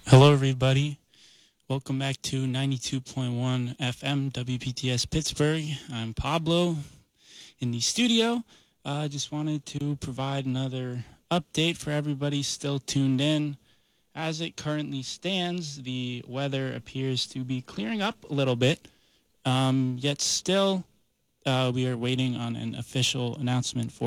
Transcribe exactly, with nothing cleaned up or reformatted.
Hello, everybody. Welcome back to ninety-two point one F M W P T S Pittsburgh. I'm Pablo in the studio. I uh, just wanted to provide another update for everybody still tuned in. As it currently stands, the weather appears to be clearing up a little bit, um, yet still uh, we are waiting on an official announcement for